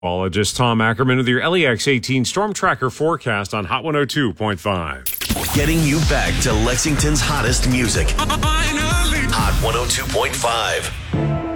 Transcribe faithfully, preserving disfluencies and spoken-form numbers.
Meteorologist Tom Ackerman with your L E X eighteen Storm Tracker forecast on Hot one oh two point five. Getting you back to Lexington's hottest music. Hot one oh two point five.